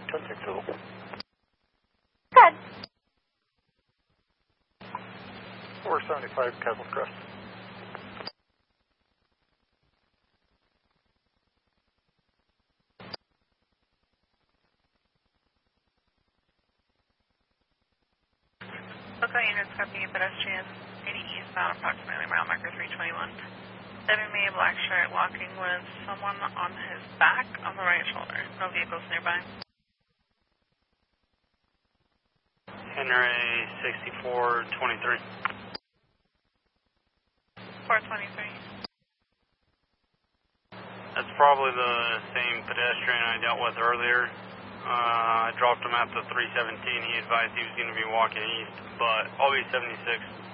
10-6. Good. 475 Castle Crest. Local units copy pedestrian 80 eastbound approximately mile marker 321. 7 May black shirt walking with someone on his back on the right shoulder. No vehicles nearby. Henry 6423. 423. That's probably the same pedestrian I dealt with earlier. I dropped him at the 317. He advised he was going to be walking east, but I'll be 76.